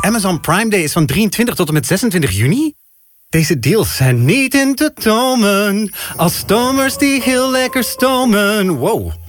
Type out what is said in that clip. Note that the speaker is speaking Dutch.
Amazon Prime Day is van 23 tot en met 26 juni? Deze deals zijn niet in te tomen. Als stomers die heel lekker stomen. Wow.